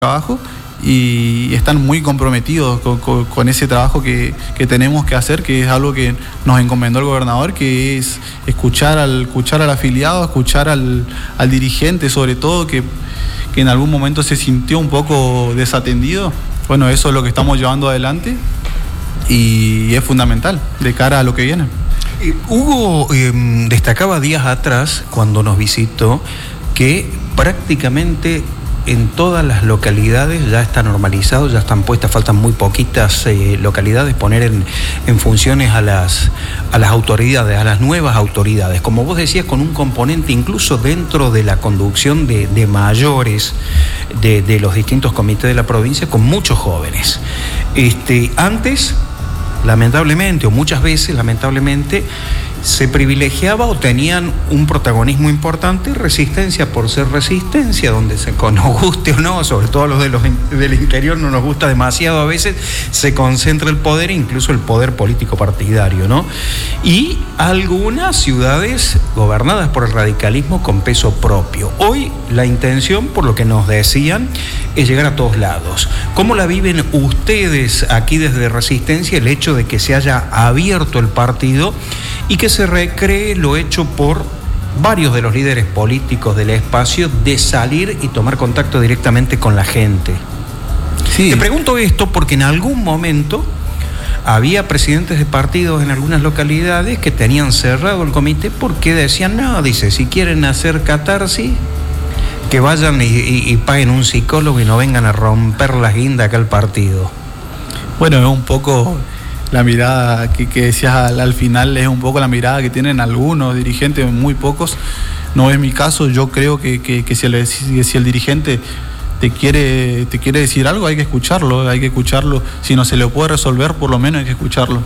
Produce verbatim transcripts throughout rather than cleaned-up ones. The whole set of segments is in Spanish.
trabajo y están muy comprometidos con, con, con ese trabajo que, que tenemos que hacer, que es algo que nos encomendó el gobernador, que es escuchar al, escuchar al afiliado, escuchar al, al dirigente, sobre todo, que, que en algún momento se sintió un poco desatendido. Bueno, eso es lo que estamos llevando adelante y es fundamental de cara a lo que viene. Eh, Hugo eh, destacaba días atrás, cuando nos visitó, que prácticamente en todas las localidades ya está normalizado, ya están puestas, faltan muy poquitas eh, localidades poner en, en funciones a las, a las autoridades, a las nuevas autoridades. Como vos decías, con un componente incluso dentro de la conducción de, de mayores de, de los distintos comités de la provincia, con muchos jóvenes. Este, antes, lamentablemente, o muchas veces, lamentablemente, se privilegiaba o tenían un protagonismo importante Resistencia por ser Resistencia, donde se, nos guste o no, sobre todo los, de los del interior no nos gusta demasiado a veces, se concentra el poder, incluso el poder político partidario, ¿no? Y algunas ciudades gobernadas por el radicalismo con peso propio. Hoy la intención, por lo que nos decían, es llegar a todos lados. ¿Cómo la viven ustedes aquí desde Resistencia el hecho de que se haya abierto el partido y que se recree lo hecho por varios de los líderes políticos del espacio de salir y tomar contacto directamente con la gente? Sí. Te pregunto esto porque en algún momento había presidentes de partidos en algunas localidades que tenían cerrado el comité porque decían, no, dice, si quieren hacer catarsis, que vayan y, y, y paguen un psicólogo y no vengan a romper la guinda acá al partido. Bueno, es un poco la mirada que, que decías al, al final, es un poco la mirada que tienen algunos dirigentes, muy pocos. No es mi caso. Yo creo que, que, que si, el, si el dirigente te quiere, te quiere decir algo, hay que escucharlo, hay que escucharlo. Si no se le puede resolver, por lo menos hay que escucharlo.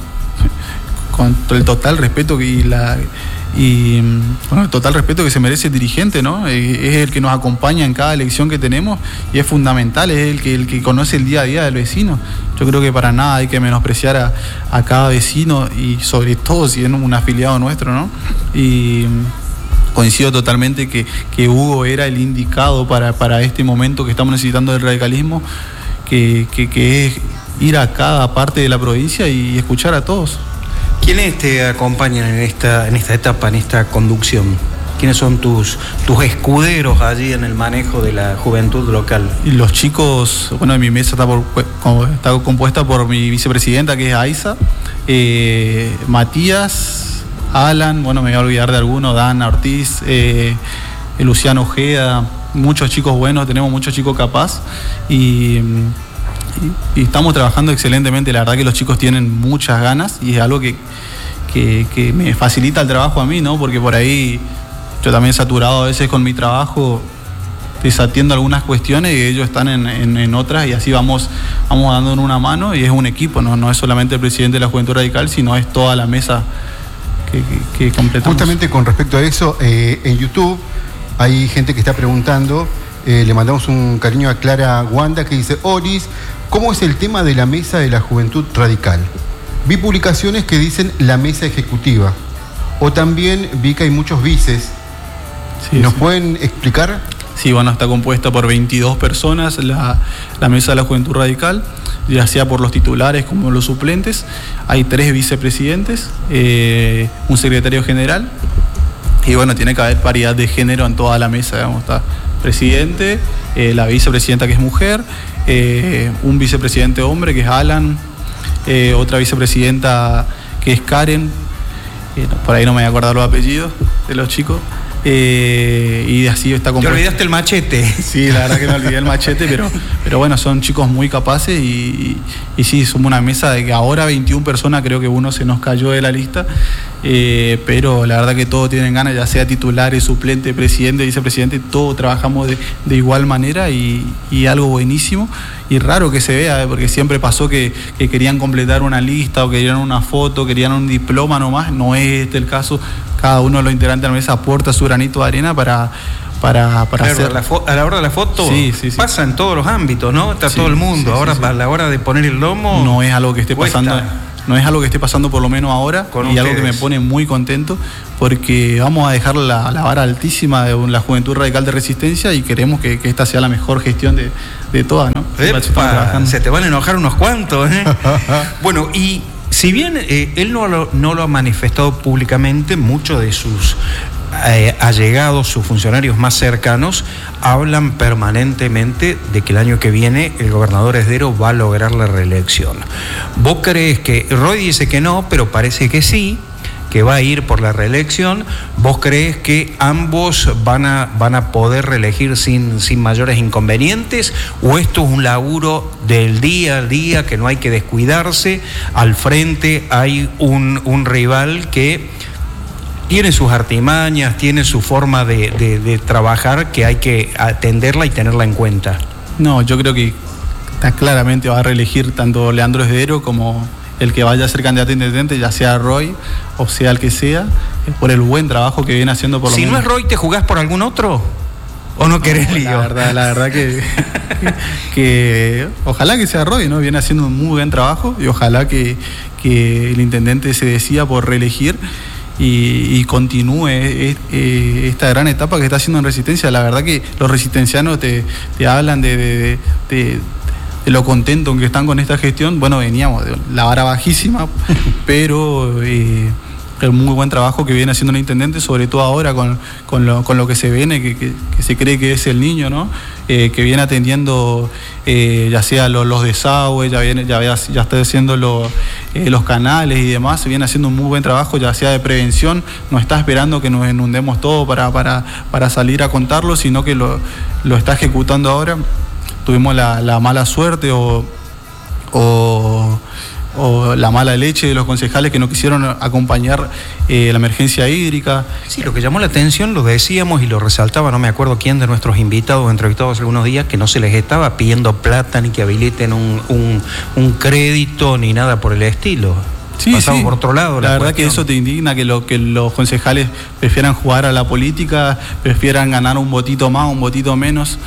Con el total respeto y la y bueno, el total respeto que se merece el dirigente, ¿no? Es el que nos acompaña en cada elección que tenemos y es fundamental, es el que el que conoce el día a día del vecino. Yo creo que para nada hay que menospreciar a, a cada vecino y sobre todo si es un afiliado nuestro, ¿no? Y coincido totalmente que, que Hugo era el indicado para, para este momento que estamos necesitando del radicalismo, que, que, que es ir a cada parte de la provincia y escuchar a todos. ¿Quiénes te acompañan en esta, en esta etapa, en esta conducción? ¿Quiénes son tus, tus escuderos allí en el manejo de la juventud local? Y los chicos, bueno, mi mesa está, por, está compuesta por mi vicepresidenta, que es Aiza, eh, Matías, Alan, bueno, me voy a olvidar de alguno, Dan Ortiz, eh, Luciano Ojeda, muchos chicos buenos, tenemos muchos chicos capaz y... Y, y estamos trabajando excelentemente. La verdad que los chicos tienen muchas ganas y es algo que, que, que me facilita el trabajo a mí, ¿no? Porque por ahí yo también saturado a veces con mi trabajo, desatiendo algunas cuestiones y ellos están en, en, en otras y así vamos, vamos dándonos una mano y es un equipo, ¿no? No es solamente el presidente de la Juventud Radical, sino es toda la mesa que, que, que completamos. Justamente con respecto a eso, eh, en YouTube hay gente que está preguntando. Eh, le mandamos un cariño a Clara Wanda que dice: Oris, ¿cómo es el tema de la mesa de la Juventud Radical? Vi publicaciones que dicen la mesa ejecutiva, o también vi que hay muchos vices. Sí, ¿Nos sí. pueden explicar? Sí, bueno, está compuesta por veintidós personas la, la mesa de la Juventud Radical, ya sea por los titulares como los suplentes. Hay tres vicepresidentes, eh, un secretario general, y bueno, tiene que haber paridad de género en toda la mesa, digamos, está presidente, eh, la vicepresidenta que es mujer, eh, un vicepresidente hombre que es Alan, eh, otra vicepresidenta que es Karen, eh, no, por ahí no me voy a acordar los apellidos de los chicos, eh, y así está compuesto. Te olvidaste el machete. Sí, la verdad que me olvidé el machete, pero, pero bueno, son chicos muy capaces y, y, y sí, somos una mesa de que ahora veintiuna personas, creo que uno se nos cayó de la lista. Eh, pero la verdad que todos tienen ganas, ya sea titulares, suplente, presidente, vicepresidente, todos trabajamos de, de igual manera y, y algo buenísimo y raro que se vea, porque siempre pasó que, que querían completar una lista o querían una foto, querían un diploma nomás. No es este el caso. Cada uno de los integrantes de la mesa aporta su granito de arena para, para, para claro, hacer... La fo- a la hora de la foto sí, sí, sí. pasa en todos los ámbitos, ¿no? Está sí, todo el mundo. Sí, Ahora, sí, sí. a la hora de poner el lomo... No es algo que esté cuesta. pasando no es algo que esté pasando por lo menos ahora, Con y ustedes. algo que me pone muy contento, porque vamos a dejar la, la vara altísima de la Juventud Radical de Resistencia y queremos que, que esta sea la mejor gestión de, de todas, ¿no? Epa, se te van a enojar unos cuantos, ¿eh? Bueno, y si bien eh, él no lo, no lo ha manifestado públicamente, muchos de sus eh, allegados, sus funcionarios más cercanos, hablan permanentemente de que el año que viene el gobernador Esdero va a lograr la reelección. ¿Vos crees que, Roy dice que no, pero parece que sí, que va a ir por la reelección? ¿Vos crees que ambos van a, van a poder reelegir sin, sin mayores inconvenientes? ¿O esto es un laburo del día a día que no hay que descuidarse? Al frente hay un, un rival que tiene sus artimañas, tiene su forma de, de, de trabajar, que hay que atenderla y tenerla en cuenta. No, yo creo que está claramente va a reelegir tanto Leandro Esdero como el que vaya a ser candidato a intendente, ya sea Roy o sea el que sea, por el buen trabajo que viene haciendo por lo Si menos. no es Roy, ¿te jugás por algún otro? ¿O no querés lío? La verdad, la verdad que, que ojalá que sea Roy, ¿no? Viene haciendo un muy buen trabajo y ojalá que, que el intendente se decida por reelegir y, y continúe eh, eh, esta gran etapa que está haciendo en Resistencia. La verdad que los resistencianos te, te hablan de, de, de, de de lo contento que están con esta gestión. Bueno, veníamos de la vara bajísima, pero eh, el muy buen trabajo que viene haciendo el intendente, sobre todo ahora con, con, lo, con lo que se viene, que, que, que se cree que es el niño, ¿no? Eh, que viene atendiendo eh, ya sea los, los desagües, ya, viene, ya, ya está haciendo lo, eh, los canales y demás, se viene haciendo un muy buen trabajo, ya sea de prevención, no está esperando que nos inundemos todo para, para, para salir a contarlo, sino que lo, lo está ejecutando ahora. Tuvimos la, la mala suerte o, o, o la mala leche de los concejales que no quisieron acompañar eh, la emergencia hídrica. Sí, lo que llamó la atención, lo decíamos y lo resaltaba, no me acuerdo quién de nuestros invitados, entrevistados algunos días, que no se les estaba pidiendo plata ni que habiliten un, un, un crédito ni nada por el estilo. Sí, Pasamos sí. por otro lado. La, la verdad cuestión. que eso te indigna, que, lo, que los concejales prefieran jugar a la política, prefieran ganar un votito más, un votito menos.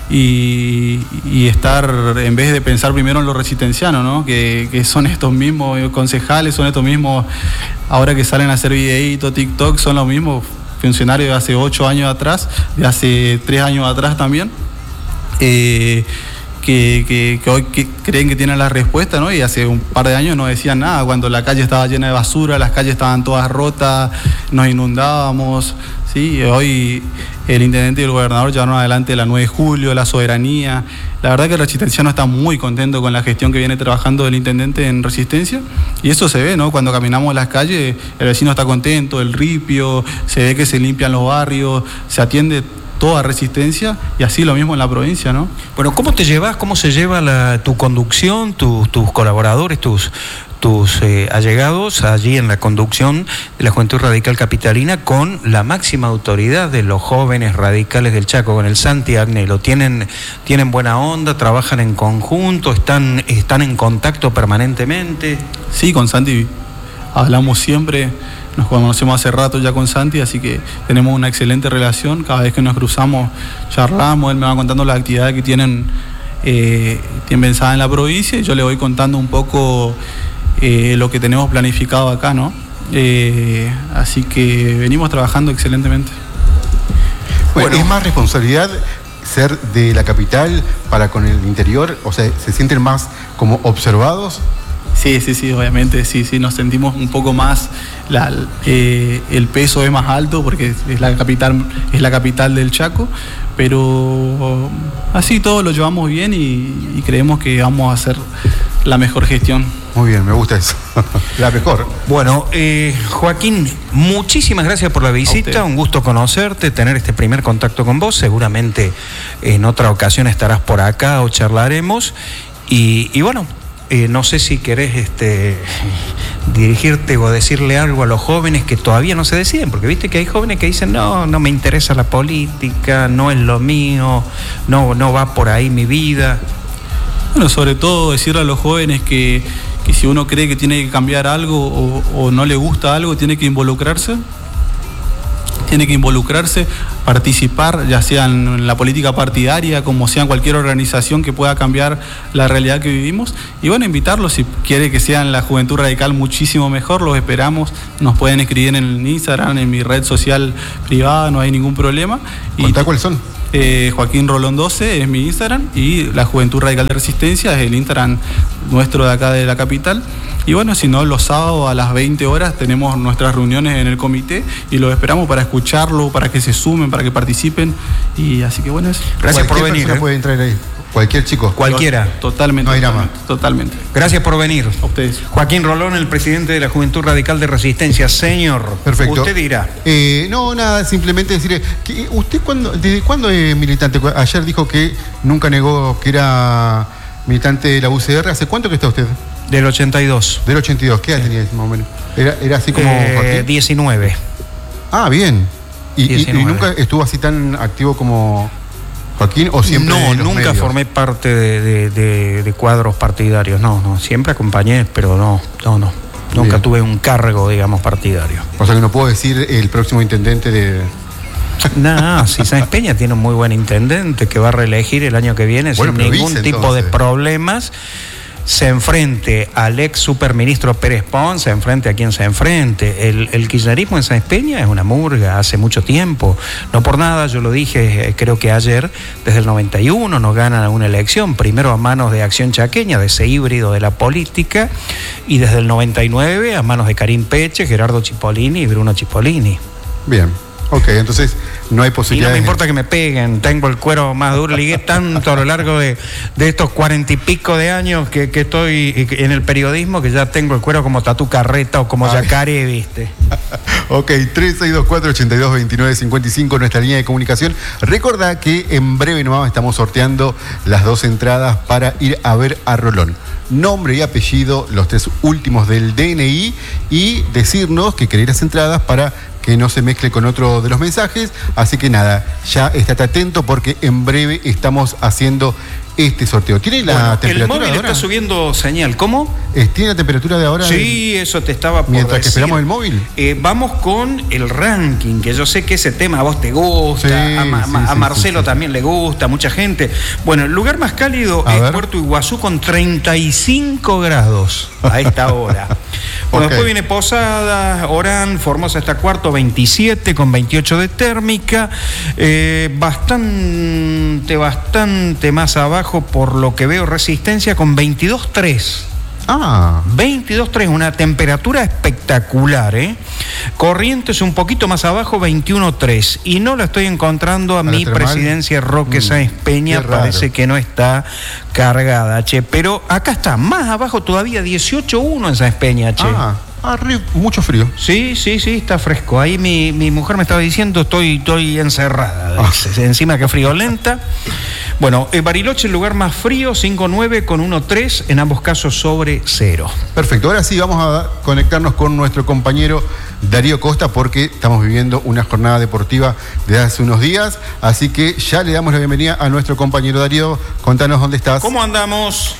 Y, y estar, en vez de pensar primero en los resistencianos, ¿no? Que, que son estos mismos concejales, son estos mismos, ahora que salen a hacer videitos, TikTok, son los mismos funcionarios de hace ocho años atrás, de hace tres años atrás también, eh, que, que, que hoy que creen que tienen la respuesta, ¿no? Y hace un par de años no decían nada, cuando la calle estaba llena de basura, las calles estaban todas rotas, nos inundábamos, ¿sí? Hoy el intendente y el gobernador llevaron adelante la nueve de julio, la soberanía. La verdad que el resistenciano está muy contento con la gestión que viene trabajando el intendente en Resistencia, y eso se ve, ¿no? Cuando caminamos las calles, el vecino está contento, el ripio, se ve que se limpian los barrios, se atiende toda Resistencia, y así lo mismo en la provincia, ¿no? Bueno, ¿cómo te llevas, cómo se lleva la, tu conducción, tu, tus colaboradores, tus, tus eh, allegados allí en la conducción de la Juventud Radical Capitalina con la máxima autoridad de los jóvenes radicales del Chaco, con el Santi Agnello? ¿Tienen, tienen buena onda, trabajan en conjunto, están, están en contacto permanentemente? Sí, con Santi hablamos siempre. Nos conocemos hace rato ya con Santi, así que tenemos una excelente relación. Cada vez que nos cruzamos, charlamos, él me va contando las actividades que tienen, eh, tienen pensadas en la provincia, y yo le voy contando un poco eh, lo que tenemos planificado acá, ¿no? Eh, así que venimos trabajando excelentemente. Bueno, Bueno. ¿es más responsabilidad ser de la capital para con el interior? O sea, ¿se sienten más como observados? Sí, sí, sí, obviamente, sí, sí, nos sentimos un poco más, la, eh, el peso es más alto porque es la capital, es la capital del Chaco, pero así todo lo llevamos bien y, y creemos que vamos a hacer la mejor gestión. Muy bien, me gusta eso. La mejor. Bueno, eh, Joaquín, muchísimas gracias por la visita, un gusto conocerte, tener este primer contacto con vos, seguramente en otra ocasión estarás por acá o charlaremos, y, y bueno, Eh, no sé si querés este, dirigirte o decirle algo a los jóvenes que todavía no se deciden, porque viste que hay jóvenes que dicen, no, no me interesa la política, no es lo mío, no, no va por ahí mi vida. Bueno, sobre todo decirle a los jóvenes que, que si uno cree que tiene que cambiar algo o, o no le gusta algo, tiene que involucrarse. Tiene que involucrarse, participar, ya sea en la política partidaria, como sea en cualquier organización que pueda cambiar la realidad que vivimos. Y bueno, invitarlos, si quiere que sea en la Juventud Radical, muchísimo mejor, los esperamos. Nos pueden escribir en Instagram, en mi red social privada, no hay ningún problema. ¿Contá cuáles son? Eh, Joaquín Rolón doce es mi Instagram y la Juventud Radical de Resistencia es el Instagram nuestro de acá de la capital. Y bueno, si no, los sábados a las veinte horas tenemos nuestras reuniones en el comité y los esperamos para escucharlo, para que se sumen, para que participen. Y así que bueno, eso. Gracias por venir. ¿eh? Puede entrar ahí. Cualquier chico. Cualquiera. Totalmente. No hay nada más. Totalmente. Gracias por venir. A ustedes. Joaquín Rolón, el presidente de la Juventud Radical de Resistencia. Señor, perfecto. Usted dirá. Eh, no, nada, simplemente decirle, que ¿usted cuándo, desde cuándo es militante? Ayer dijo que nunca negó que era militante de la U C R. ¿Hace cuánto que está usted? Del ochenta y dos. Del ochenta y dos. ¿Qué edad tenía más o menos? Era, era así como eh, Joaquín. diecinueve. Ah, bien. ¿Y, y, ¿Y nunca estuvo así tan activo como Joaquín o siempre? No, en los nunca medios? formé parte de, de, de, de cuadros partidarios. No, no. Siempre acompañé, pero no, no, no. Nunca Bien. tuve un cargo, digamos, partidario. O sea que no puedo decir el próximo intendente de... No, si Sáenz Peña tiene un muy buen intendente que va a reelegir el año que viene Bueno, sin pero ningún dice, tipo entonces. de problemas. Se enfrente al ex superministro Pérez Pons, se enfrente a quien se enfrente. El, el kirchnerismo en Sáenz Peña es una murga hace mucho tiempo. No por nada, yo lo dije, eh, creo que ayer, desde el noventa y uno nos ganan una elección, primero a manos de Acción Chaqueña, de ese híbrido de la política, y desde el noventa y nueve a manos de Karim Peche, Gerardo Cipollini y Bruno Cipollini. Bien. Ok, entonces no hay Y no posibilidad. me importa que me peguen, tengo el cuero más duro, ligué tanto a lo largo de, de estos cuarenta y pico de años que, que estoy en el periodismo que ya tengo el cuero como Tatu Carreta o como Ay. Yacaré, ¿viste? Ok, tres seis dos cuatro, ocho dos dos nueve cinco cinco, nuestra línea de comunicación. Recordá que en breve nomás estamos sorteando las dos entradas para ir a ver a Rolón. Nombre y apellido, los tres últimos del D N I y decirnos que queréis las entradas para que no se mezcle con otro de los mensajes. Así que nada, ya estate atento porque en breve estamos haciendo este sorteo. ¿Tiene la Bueno, el temperatura móvil de ahora? está subiendo señal, ¿cómo? Eh, ¿Tiene la temperatura de ahora? Sí, eso te estaba por Mientras que decir. esperamos el móvil. Eh, vamos con el ranking, que yo sé que ese tema a vos te gusta, Sí, a, Ma- sí, a sí, Marcelo sí, sí. también le gusta, mucha gente. Bueno, el lugar más cálido A es ver. Puerto Iguazú con treinta y cinco grados a esta hora. Bueno, Ok. después viene Posadas, Orán, Formosa está cuarto, veintisiete con veintiocho de térmica. Eh, bastante, bastante más abajo por lo que veo Resistencia con veintidós tres. Ah, veintidós tres, una temperatura espectacular, ¿eh? Corrientes un poquito más abajo, veintiuno tres. Y no la estoy encontrando a, ¿A la mi termal? presidencia Roque Mm, Sáenz Peña, qué raro. parece que no está cargada, che. Pero acá está, más abajo todavía, dieciocho uno en Sáenz Peña, che. ah, arri- mucho frío. Sí, sí, sí, está fresco. Ahí mi, mi mujer me estaba diciendo, estoy, estoy encerrada. Dice, encima que friolenta. Bueno, eh, Bariloche, el lugar más frío, cinco nueve con uno tres, en ambos casos sobre cero. Perfecto, ahora sí vamos a conectarnos con nuestro compañero Darío Costa porque estamos viviendo una jornada deportiva de hace unos días, así que ya le damos la bienvenida a nuestro compañero Darío. Contanos dónde estás. ¿Cómo andamos?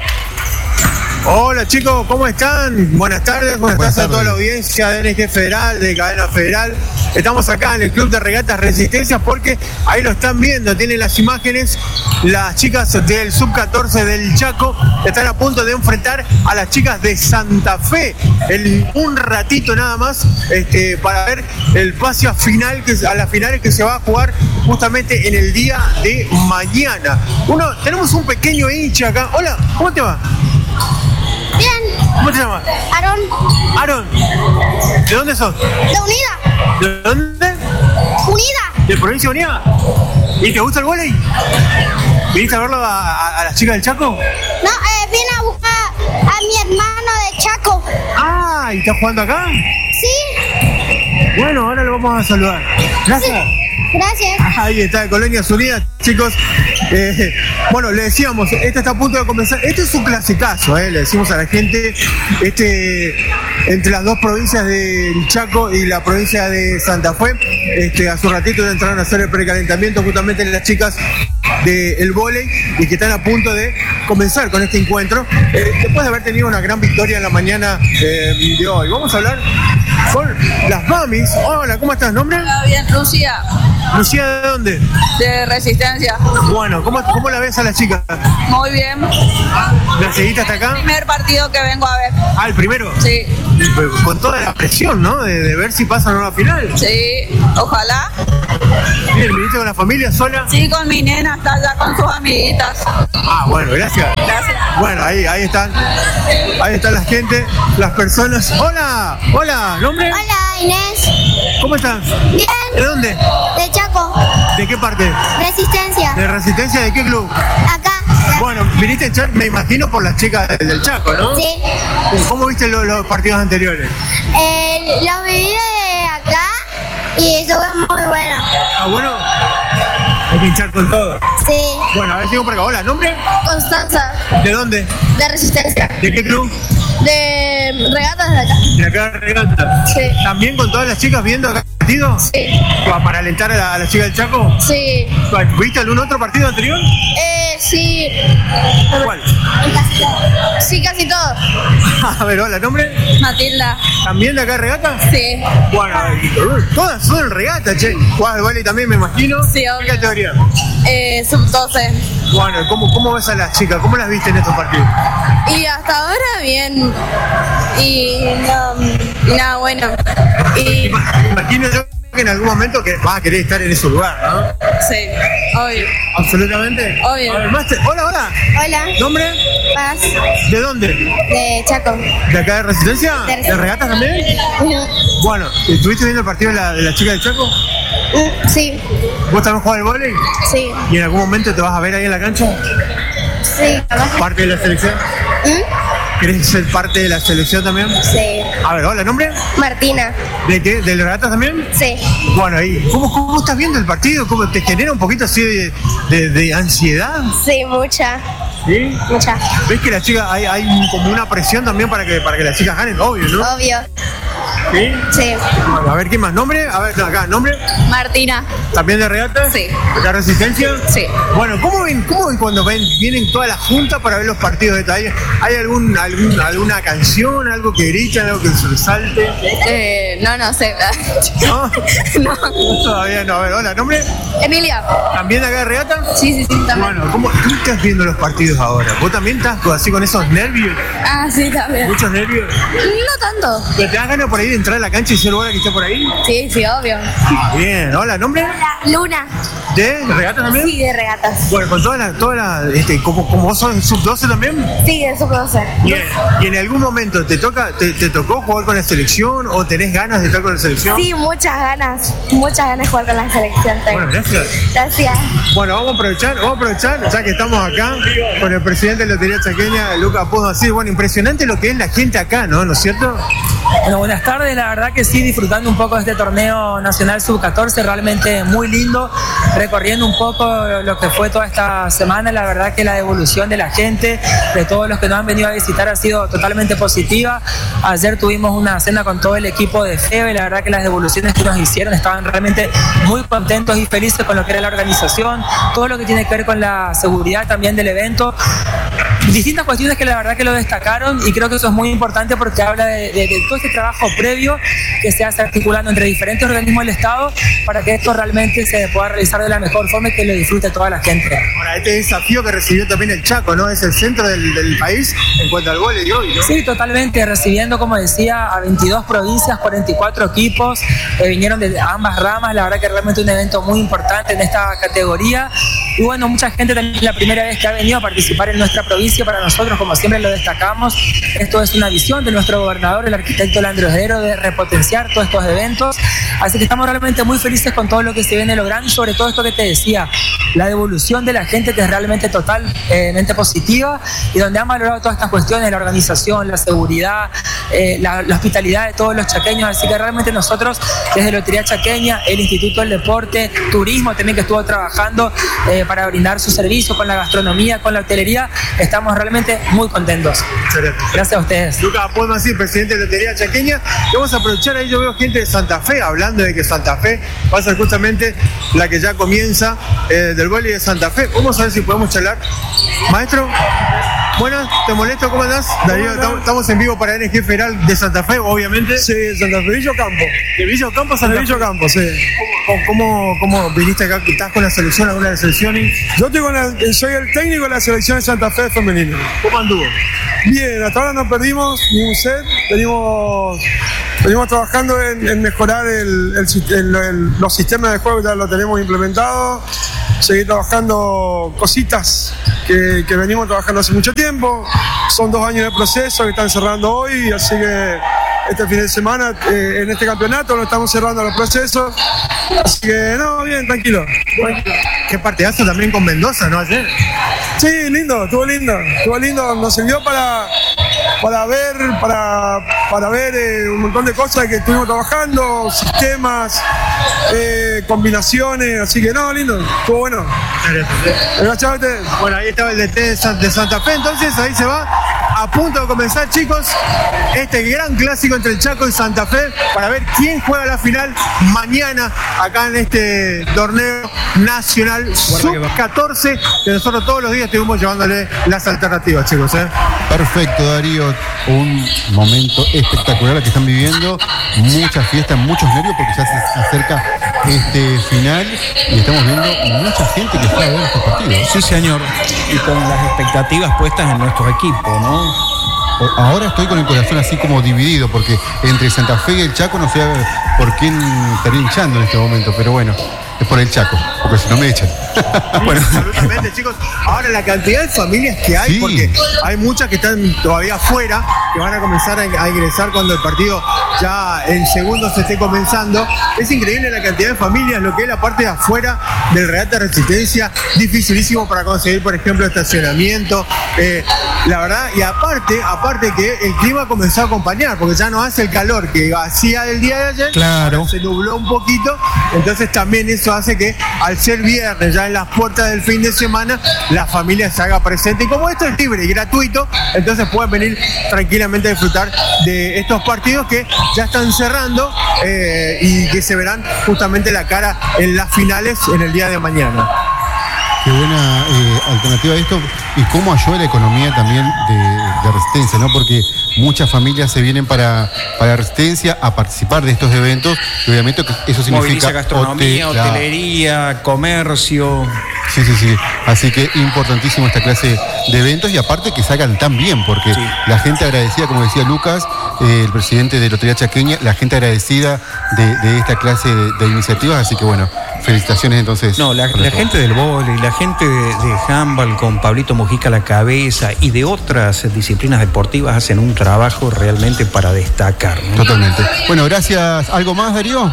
Hola chicos, ¿cómo están? Buenas tardes, buenas, Buenas tardes a toda la tardes. audiencia de N G Federal, de Cadena Federal. Estamos acá en el Club de Regatas Resistencia porque ahí lo están viendo, tienen las imágenes. Las chicas del sub catorce del Chaco están a punto de enfrentar a las chicas de Santa Fe en un ratito nada más, este, para ver el pase a, final, que, a las finales que se va a jugar justamente en el día de mañana. Uno, tenemos un pequeño hincha acá. Hola, ¿cómo te va? Bien, ¿Cómo te llamas? Aarón, Aaron, ¿de dónde sos? de Unida, ¿De dónde? Unida. ¿De provincia de Unida? ¿Y te gusta el vóley? ¿Viniste a verlo a, a- a las chicas del Chaco? No, eh, vine a buscar a mi hermano de Chaco. Ah, ¿y estás jugando acá? Sí, Bueno, ahora lo vamos a saludar. Gracias. gracias. Ahí está, Colonias Unidas, chicos. Eh, bueno, le decíamos, este está a punto de comenzar. Este es un clasicazo, eh, le decimos a la gente. Este, entre las dos provincias del Chaco y la provincia de Santa Fe. Este, hace un ratito entraron a hacer el precalentamiento justamente las chicas del vóley y que están a punto de comenzar con este encuentro eh, después de haber tenido una gran victoria en la mañana eh, de hoy. Vamos a hablar con las mamis. Hola, ¿cómo estás? ¿Nombre? Está bien, Lucía, Lucía, ¿de dónde? de Resistencia. Bueno, ¿cómo, cómo la ves a la chica? Muy bien. ¿La seguiste hasta acá? Primer partido que vengo a ver. Ah, el primero. Sí, Con toda la presión, ¿no? De, de ver si pasan a una final. sí, ojalá. Bien, ¿viniste con la familia sola? Sí, con mi nena, está allá con sus amiguitas. Ah, bueno, gracias. Gracias. Bueno, ahí, ahí están. Ahí están la gente, las personas. Hola, hola, ¿nombre? Hola, Inés. ¿Cómo estás? Bien. ¿De dónde? De Chaco. ¿De qué parte? Resistencia. ¿De Resistencia? ¿De qué club? Acá. Bueno, viniste a echar, me imagino, por las chicas del del Chaco, ¿no? Sí. ¿Cómo viste lo- los partidos anteriores? Eh, los viví de acá y estuvo muy bueno. Ah, bueno. Hay que hinchar con todo. Sí. Bueno, a ver, sigo por acá. Hola, ¿nombre? Constanza. ¿De dónde? De Resistencia. ¿De qué club? De regatas de acá. De acá de Regata. Sí. ¿También con todas las chicas viendo acá el partido? Sí. ¿Pa- ¿Para alentar a la, a la chica del Chaco? Sí. ¿Viste algún otro partido anterior? Eh, sí. ¿Cuál? Casi todo. Sí, casi todo. A ver, hola, ¿nombre? Matilda. ¿También de acá de Regata? Sí. Bueno, todas son en Regata, che. ¿Cuál vale también, me imagino? Sí, ¿Qué obvio. categoría? Eh, sub doce. Bueno, ¿cómo, ¿cómo ves a las chicas? ¿Cómo las viste en estos partidos? Y hasta ahora bien. Y no, y nada, bueno. Y Me imagino yo que en algún momento que vas a querer estar en ese lugar, ¿no? sí, obvio. Absolutamente. Obvio. A ver, Master, hola, hola. Hola. ¿Nombre? Paz. ¿De dónde? De Chaco. ¿De acá de Resistencia? De ¿De Resistencia. Regatas también? Bueno, ¿estuviste viendo el partido de la, de la chica del Chaco? Mm, Sí. ¿Vos también jugás al vóley? Sí. ¿Y en algún momento te vas a ver ahí en la cancha? Sí. ¿Parte de la selección? ¿Mm? ¿Querés ser parte de la selección también? Sí. A ver, hola, ¿nombre? Martina. ¿De qué? ¿De Regatas también? Sí. Bueno, ahí. ¿Cómo, ¿Cómo estás viendo el partido? ¿Cómo te genera un poquito así de, de- de ansiedad? Sí, mucha. ¿Sí? Mucha. ¿Ves que la chica hay, hay un- como una presión también para que para que las chicas ganen? Obvio, ¿no? Obvio. ¿Sí? Sí. Bueno, a ver, ¿qué más? ¿Nombre? A ver, acá, ¿nombre? Martina. ¿También de Regatas? Sí. ¿De Resistencia? Sí. Bueno, ¿cómo ven, cómo ven cuando ven, vienen toda la junta para ver los partidos de detalle? ¿Hay algún, algún, alguna canción, algo que gritan, algo que se resalte? Eh, no, no sé. ¿No? No. Todavía no. A ver, hola, ¿nombre? Emilia. ¿También de acá de Regata? Sí, sí, sí, también. Bueno, ¿cómo tú estás viendo los partidos ahora? ¿Vos también estás así con esos nervios? Ah, sí, también. ¿Muchos nervios? No tanto. ¿Pero te das ganas por ahí de entrar a la cancha y ser hora que está por ahí? Sí, sí, obvio. Bien, hola, ¿nombre? Luna. ¿De Regata también? Sí, de regatas. Bueno, con toda la, toda la, este, como, como vos sos sub doce también. Sí, de sub doce. Bien. ¿Y en algún momento te toca, te, te tocó jugar con la selección o tenés ganas de estar con la selección? Sí, muchas ganas. Muchas ganas de jugar con la selección. tengo. Bueno, gracias. Gracias. Bueno, vamos a aprovechar, vamos a aprovechar, ya que estamos acá con el presidente de la Lotería Chaqueña, Lucas Pudo decir, bueno, impresionante lo que es la gente acá, ¿no? ¿No es cierto? Bueno, buenas tardes, la verdad que sí, disfrutando un poco de este torneo nacional sub catorce, realmente muy lindo, recorriendo un poco lo que fue toda esta semana, la verdad que la devolución de la gente, de todos los que nos han venido a visitar ha sido totalmente positiva. Ayer tuvimos una cena con todo el equipo de FEBE, la verdad que las devoluciones que nos hicieron estaban realmente muy contentos y felices con lo que era la organización, todo lo que tiene que ver con la seguridad también del evento. Distintas cuestiones que la verdad que lo destacaron y creo que eso es muy importante porque habla de, de, de todo este trabajo previo que se hace articulando entre diferentes organismos del Estado para que esto realmente se pueda realizar de la mejor forma y que lo disfrute toda la gente. Ahora, este desafío que recibió también el Chaco, ¿no? Es el centro del, del país en cuanto al vóley de hoy, ¿no? Sí, totalmente, recibiendo, como decía, a veintidós provincias, cuarenta y cuatro equipos, eh, vinieron de ambas ramas, la verdad que realmente un evento muy importante en esta categoría. Y bueno, mucha gente también la primera vez que ha venido a participar en nuestra provincia, para nosotros, como siempre lo destacamos, esto es una visión de nuestro gobernador, el arquitecto Leandro Heredero, de repotenciar todos estos eventos. Así que estamos realmente muy felices con todo lo que se viene logrando, sobre todo esto que te decía, la devolución de la gente que es realmente totalmente positiva y donde han valorado todas estas cuestiones, la organización, la seguridad, eh, la, la hospitalidad de todos los chaqueños. Así que realmente nosotros, desde Lotería Chaqueña, el Instituto del Deporte, Turismo también que estuvo trabajando eh, para brindar su servicio con la gastronomía, con la hotelería, estamos realmente muy contentos. Excelente. Gracias a ustedes. Lucas Podmas, sí, presidente de Lotería Chaqueña. Y vamos a aprovechar ahí, yo veo gente de Santa Fe hablando de que Santa Fe va a ser justamente la que ya comienza eh, del del vóley de Santa Fe. Vamos a ver si podemos charlar. Maestro, buenas, te molesto, ¿cómo andás? Darío, estamos, estamos en vivo para N G Federal de Santa Fe, obviamente. Sí, de Santa Fe, Villo Campo. ¿De Villo Campo, Santa De Villo Fe? Campo, sí. ¿Cómo, cómo, cómo viniste acá? ¿Estás con la selección, alguna de las selecciones? Yo estoy con la- soy el técnico de la selección de Santa Fe femenina. ¿Cómo anduvo? Bien, hasta ahora no perdimos ni un set. Venimos, venimos trabajando en, en mejorar el, el si- el- el- los sistemas de juego, ya lo tenemos implementado. Seguir trabajando cositas que, que venimos trabajando hace mucho tiempo. Son dos años de proceso que están cerrando hoy, así que este fin de semana eh, en este campeonato lo estamos cerrando los procesos. Así que no, bien, tranquilo. tranquilo. Qué partidazo también con Mendoza, ¿no? Ayer. Sí, lindo, estuvo lindo, estuvo lindo, nos sirvió para, para ver, para, para ver eh, un montón de cosas que estuvimos trabajando, sistemas, eh, combinaciones, así que no, lindo, estuvo bueno. Gracias a ustedes. Bueno, ahí estaba el D T de San- de Santa Fe, entonces ahí se va. A punto de comenzar, chicos, este gran clásico entre el Chaco y Santa Fe para ver quién juega la final mañana acá en este torneo nacional sub catorce, que nosotros todos los días estuvimos llevándole las alternativas, chicos. ¿eh? Perfecto, Darío. Un momento espectacular que están viviendo. Muchas fiestas, muchos nervios porque ya se acerca este final y estamos viendo mucha gente que fue a ver estos partidos. Sí, señor. Y con las expectativas puestas en nuestro equipo, ¿no? Ahora estoy con el corazón así como dividido porque entre Santa Fe y el Chaco no sé por quién estaría hinchando en este momento, pero bueno, es por el Chaco, porque si no me echan. Bueno, absolutamente, chicos. Ahora la cantidad de familias que hay, Sí. porque hay muchas que están todavía afuera, que van a comenzar a, a ingresar cuando el partido ya en segundos se esté comenzando. Es increíble la cantidad de familias, lo que es la parte de afuera del Regata Resistencia, dificilísimo para conseguir, por ejemplo, estacionamiento. Eh, la verdad, y aparte, aparte que el clima comenzó a acompañar, porque ya no hace el calor que hacía el día de ayer. Claro. Ahora se nubló un poquito, entonces también eso hace que al ser viernes, ya en las puertas del fin de semana, la familia se haga presente. Y como esto es libre y gratuito, entonces pueden venir tranquilamente a disfrutar de estos partidos que ya están cerrando eh, y que se verán justamente la cara en las finales en el día de mañana. Qué buena eh, alternativa a esto y cómo ayuda la economía también de, de Resistencia, ¿no? Porque muchas familias se vienen para, para Resistencia a participar de estos eventos y obviamente que eso significa Moviliza gastronomía, hotel, hotelería, comercio. Sí, sí, sí. Así que importantísimo esta clase de eventos y aparte que salgan tan bien, porque Sí. la gente agradecida, como decía Lucas, eh, el presidente de Lotería Chaqueña, la gente agradecida de, de esta clase de, de iniciativas, así que bueno, felicitaciones entonces. No, la, por la esto. gente del vóley, la gente de, de handball con Pablito Mujica a la cabeza y de otras disciplinas deportivas hacen un trabajo realmente para destacar, ¿no? Totalmente. Bueno, gracias. ¿Algo más, Darío?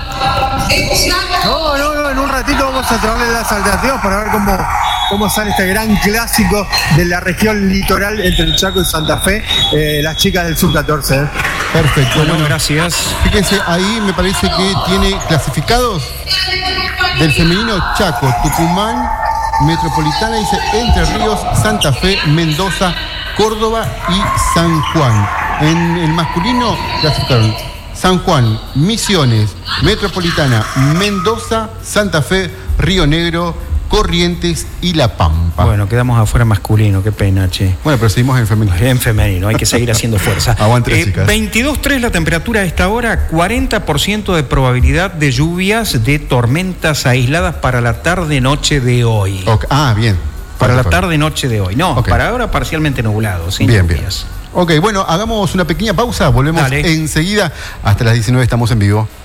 No, no, no, en un ratito vamos a traerle las alternativas para ver cómo, cómo sale este gran clásico de la región litoral entre el Chaco y Santa Fe, eh, las chicas del sub catorce. ¿eh? Perfecto. Bueno, Bueno, gracias. fíjense, ahí me parece que tiene clasificados del femenino Chaco, Tucumán, Metropolitana, dice Entre Ríos, Santa Fe, Mendoza, Córdoba y San Juan. En el masculino clasificaron San Juan, Misiones, Metropolitana, Mendoza, Santa Fe, Río Negro, Corrientes y La Pampa. Bueno, quedamos afuera masculino, qué pena, che. Bueno, pero seguimos en femenino. En femenino, hay que seguir haciendo fuerza. Aguante las chicas. veintidós tres la temperatura a esta hora, cuarenta por ciento de probabilidad de lluvias, de tormentas aisladas para la tarde-noche de hoy. Ok, ah, bien. Para la Perfecto. tarde-noche de hoy. No, Ok. para ahora parcialmente nublado, sin Bien, bien. lluvias. Ok, bueno, hagamos una pequeña pausa, volvemos Dale. enseguida. Hasta las diecinueve estamos en vivo.